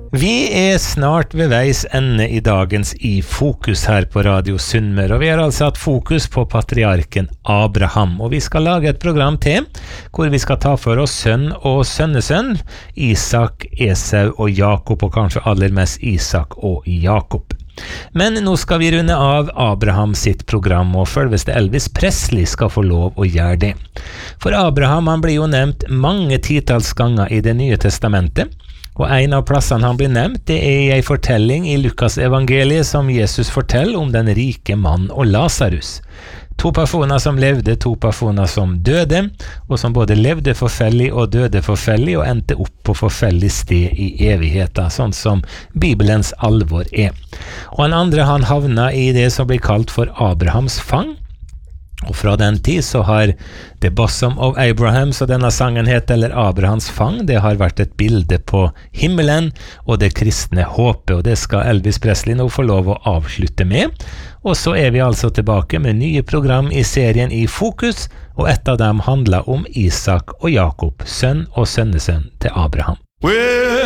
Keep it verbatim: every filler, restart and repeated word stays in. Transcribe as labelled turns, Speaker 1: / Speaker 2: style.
Speaker 1: Vi er snart ved veis ende i dagens I Fokus her på Radio Sunnmøre, og vi har altså hatt fokus på patriarken Abraham, og vi skal lage et program til, hvor vi skal ta for oss sønn og sønnesønn, Isak, Esau og Jakob, og kanskje aller mest Isak og Jakob. Men nå skal vi runde av Abraham sitt program, og selveste Elvis Presley skal få lov å gjøre det. For Abraham han blir jo nevnt mange titals ganger i Det nye testamentet, og en av plassene han blir nevnt, det er i en fortelling i Lukas evangeliet som Jesus forteller om den rike mann og Lazarus. To personer som levde, to personer som døde, og som både levde forfellig og døde forfellig, og endte opp på forfellig sted i evigheten, sånn som Bibelens alvor er. Og han andre han havna i det som blir kalt for Abrahams fang, og fra den tid så har The Bosom of Abraham, så denne sangen heter, eller Abrahams fang, det har vært et bilde på himmelen og det kristne håpet, og det skal Elvis Presley nå få lov å avslutte med. Og så er vi altså tilbake med nye program i serien I Fokus, og et av dem handler om Isak og Jakob, sønn og sønnesønn til Abraham.